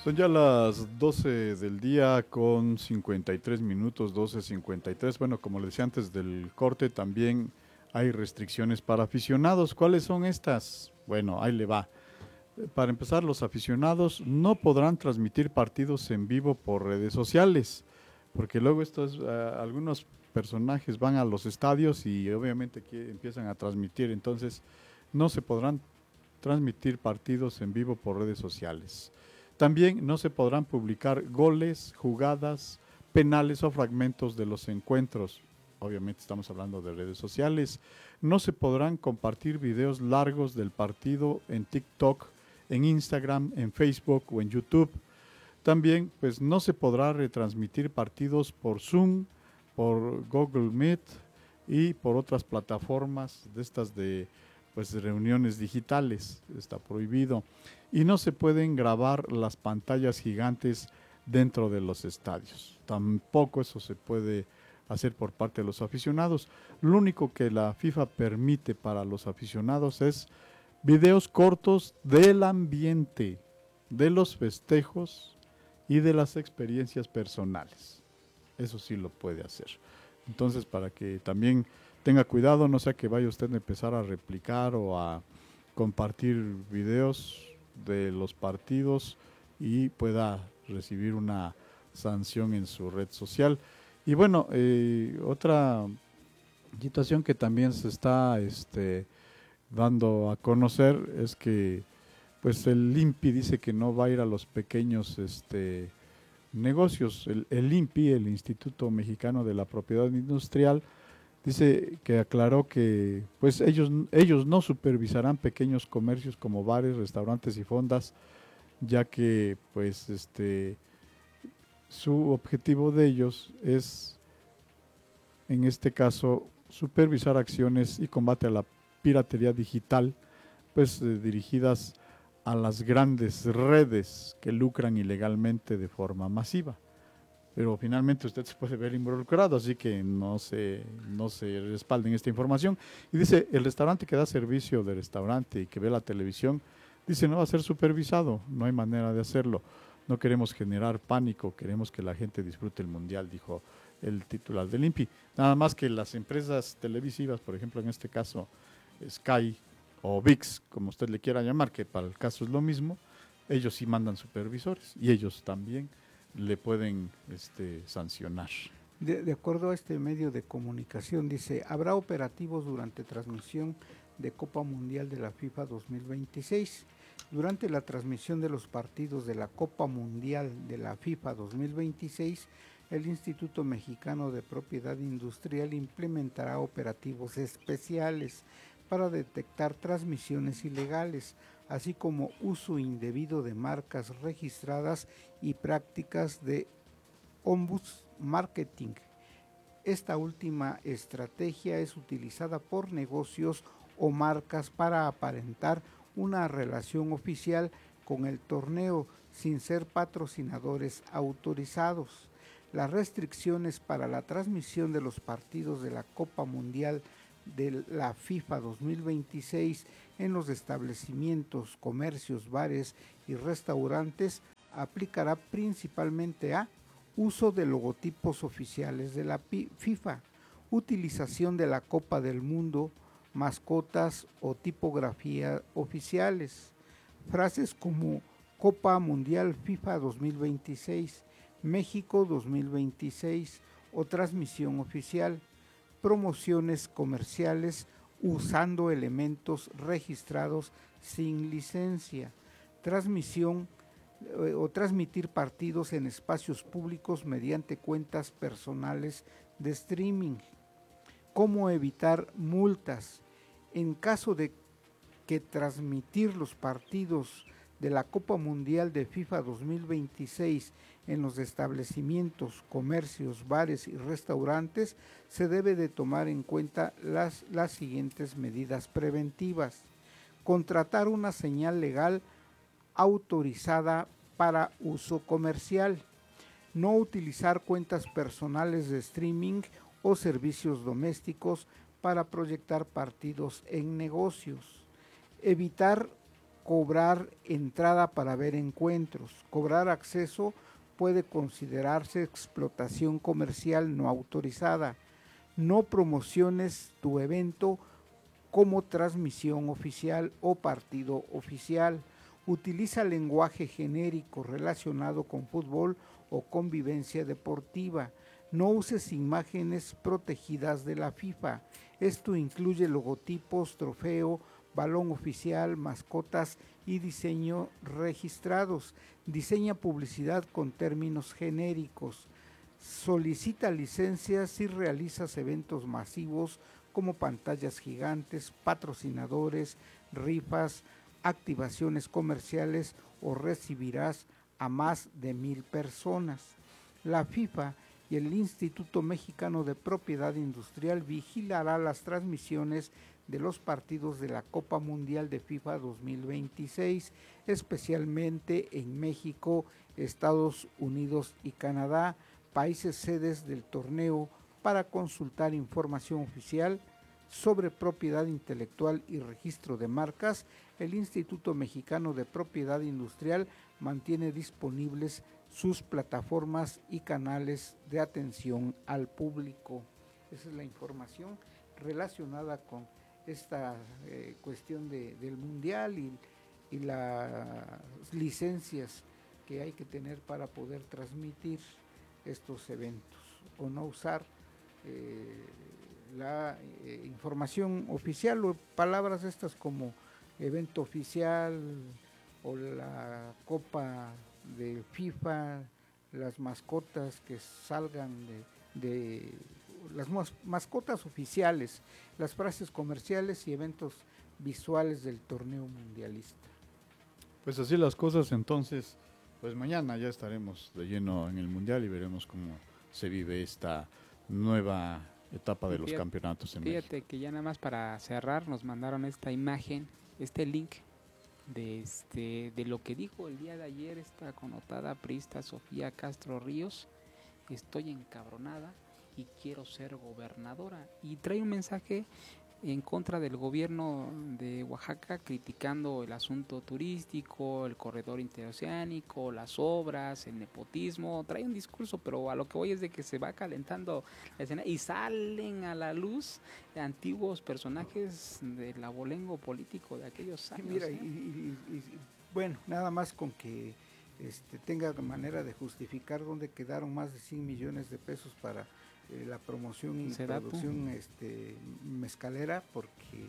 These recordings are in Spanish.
Son ya las 12 del día con 53 minutos, 12:53. Bueno, como le decía antes del corte, también hay restricciones para aficionados. ¿Cuáles son estas? Bueno, ahí le va. Para empezar, los aficionados no podrán transmitir partidos en vivo por redes sociales, porque luego algunos personajes van a los estadios y obviamente que empiezan a transmitir, entonces no se podrán transmitir partidos en vivo por redes sociales. También no se podrán publicar goles, jugadas, penales o fragmentos de los encuentros. Obviamente estamos hablando de redes sociales. No se podrán compartir videos largos del partido en TikTok, en Instagram, en Facebook o en YouTube. También pues no se podrá retransmitir partidos por Zoom, por Google Meet y por otras plataformas de estas de pues reuniones digitales, está prohibido. Y no se pueden grabar las pantallas gigantes dentro de los estadios. Tampoco eso se puede hacer por parte de los aficionados. Lo único que la FIFA permite para los aficionados es videos cortos del ambiente, de los festejos y de las experiencias personales. Eso sí lo puede hacer. Entonces, para que también tenga cuidado, no sea que vaya usted a empezar a replicar o a compartir videos de los partidos y pueda recibir una sanción en su red social. Y bueno, otra situación que también se está dando a conocer es que pues el INPI dice que no va a ir a los pequeños negocios. El INPI, el Instituto Mexicano de la Propiedad Industrial, dice que aclaró que pues ellos no supervisarán pequeños comercios como bares, restaurantes y fondas, ya que pues su objetivo de ellos es en este caso supervisar acciones y combate a la piratería digital, pues dirigidas a las grandes redes que lucran ilegalmente de forma masiva. Pero finalmente usted se puede ver involucrado, así que no se respalden esta información. Y dice, el restaurante que da servicio de restaurante y que ve la televisión, dice, no va a ser supervisado, no hay manera de hacerlo. No queremos generar pánico, queremos que la gente disfrute el mundial, dijo el titular del INPI. Nada más que las empresas televisivas, por ejemplo, en este caso Sky o VIX, como usted le quiera llamar, que para el caso es lo mismo, ellos sí mandan supervisores y ellos también le pueden sancionar. De acuerdo a este medio de comunicación, dice, habrá operativos durante transmisión de Copa Mundial de la FIFA 2026. Durante la transmisión de los partidos de la Copa Mundial de la FIFA 2026, el Instituto Mexicano de Propiedad Industrial implementará operativos especiales para detectar transmisiones ilegales, así como uso indebido de marcas registradas y prácticas de ombuds marketing. Esta última estrategia es utilizada por negocios o marcas para aparentar una relación oficial con el torneo sin ser patrocinadores autorizados. Las restricciones para la transmisión de los partidos de la Copa Mundial de la FIFA 2026 en los establecimientos, comercios, bares y restaurantes aplicará principalmente a uso de logotipos oficiales de la FIFA, utilización de la Copa del Mundo, mascotas o tipografía oficiales, frases como Copa Mundial FIFA 2026, México 2026 o transmisión oficial, promociones comerciales usando elementos registrados sin licencia, transmisión o transmitir partidos en espacios públicos mediante cuentas personales de streaming. ¿Cómo evitar multas? En caso de que transmitir los partidos de la Copa Mundial de FIFA 2026 en los establecimientos, comercios, bares y restaurantes, se debe de tomar en cuenta las siguientes medidas preventivas. Contratar una señal legal autorizada para uso comercial. No utilizar cuentas personales de streaming o servicios domésticos para proyectar partidos en negocios. Evitar cobrar entrada para ver encuentros. Cobrar acceso puede considerarse explotación comercial no autorizada. No promociones tu evento como transmisión oficial o partido oficial. Utiliza lenguaje genérico relacionado con fútbol o convivencia deportiva. No uses imágenes protegidas de la FIFA. Esto incluye logotipos, trofeo, balón oficial, mascotas y diseño registrados. Diseña publicidad con términos genéricos. Solicita licencias si realizas eventos masivos como pantallas gigantes, patrocinadores, rifas, activaciones comerciales o recibirás a más de 1,000 personas. La FIFA y el Instituto Mexicano de Propiedad Industrial vigilará las transmisiones de los partidos de la Copa Mundial de FIFA 2026, especialmente en México, Estados Unidos y Canadá, países sedes del torneo, para consultar información oficial sobre propiedad intelectual y registro de marcas. El Instituto Mexicano de Propiedad Industrial mantiene disponibles sus plataformas y canales de atención al público. Esa es la información relacionada con esta cuestión del mundial y las licencias que hay que tener para poder transmitir estos eventos o no usar la información oficial o palabras estas como evento oficial o la Copa de FIFA, las mascotas que salgan de las mascotas oficiales, las frases comerciales y eventos visuales del torneo mundialista. Pues así las cosas, entonces, pues mañana ya estaremos de lleno en el mundial y veremos cómo se vive esta nueva etapa de los campeonatos en México. Fíjate que ya nada más para cerrar nos mandaron esta imagen, este link de lo que dijo el día de ayer esta connotada priista Sofía Castro Ríos. Estoy encabronada y quiero ser gobernadora, y trae un mensaje en contra del gobierno de Oaxaca, criticando el asunto turístico, el corredor interoceánico, las obras, el nepotismo. Trae un discurso, pero a lo que voy es de que se va calentando la escena y salen a la luz de antiguos personajes del abolengo político de aquellos años. Mira, bueno, nada más con que tenga manera de justificar dónde quedaron más de 100 millones de pesos para la promoción y producción mezcalera, porque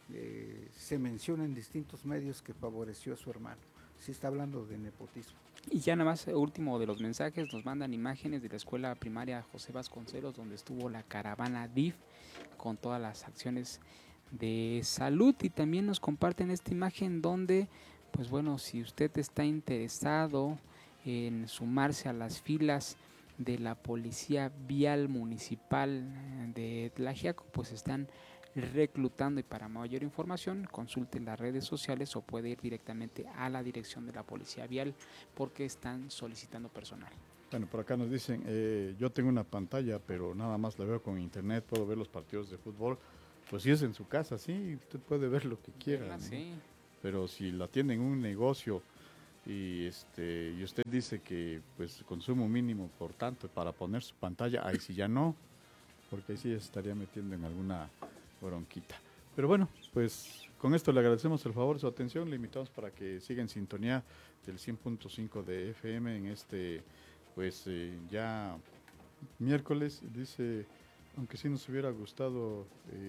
se menciona en distintos medios que favoreció a su hermano. Sí está hablando de nepotismo. Y ya nada más, último de los mensajes, nos mandan imágenes de la escuela primaria José Vasconcelos, donde estuvo la caravana DIF con todas las acciones de salud, y también nos comparten esta imagen donde, pues bueno, si usted está interesado en sumarse a las filas de la Policía Vial Municipal de Tlaxiaco, pues están reclutando, y para mayor información consulte las redes sociales o puede ir directamente a la dirección de la Policía Vial porque están solicitando personal. Bueno, por acá nos dicen, yo tengo una pantalla, pero nada más la veo con internet, puedo ver los partidos de fútbol. Pues si es en su casa, sí, usted puede ver lo que quiera, ¿no? Sí. Pero si la tiene en un negocio y usted dice que pues consumo mínimo por tanto para poner su pantalla, ahí sí ya no, porque ahí sí ya se estaría metiendo en alguna bronquita. Pero bueno, pues con esto le agradecemos el favor de su atención, le invitamos para que siga en sintonía del 100.5 de FM en pues ya miércoles. Dice, aunque sí nos hubiera gustado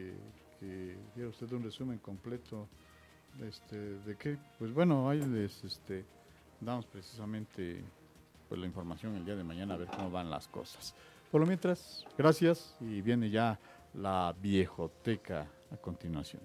que diera usted un resumen completo de qué, pues bueno, ahí les damos precisamente pues la información el día de mañana, a ver cómo van las cosas. Por lo mientras, gracias, y viene ya la viejoteca a continuación.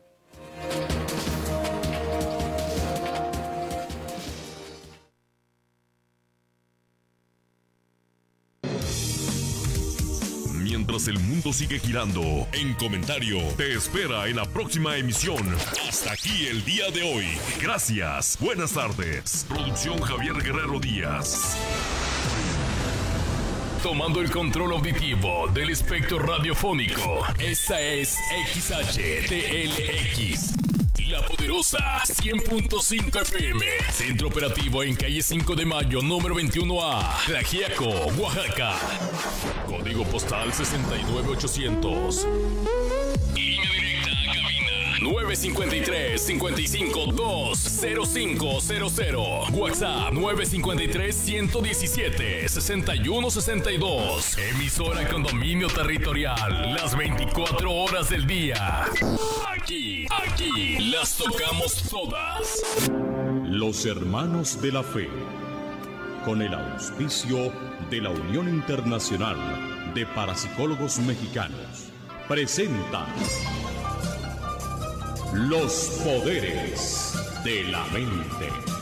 Mientras el mundo sigue girando, En Comentario te espera en la próxima emisión. Hasta aquí el día de hoy. Gracias. Buenas tardes. Producción Javier Guerrero Díaz. Tomando el control auditivo del espectro radiofónico. Esta es XHTLX. La Poderosa 100.5 FM. Centro operativo en calle 5 de Mayo, número 21A, Tlaxiaco, Oaxaca. Código postal 69800. Línea directa a cabina 953-55-20500. WhatsApp 953-117-6162. Emisora con dominio territorial las 24 horas del día. Aquí las tocamos todas. Los Hermanos de la Fe, con el auspicio de la Unión Internacional de Parapsicólogos Mexicanos, presentan Los Poderes de la Mente.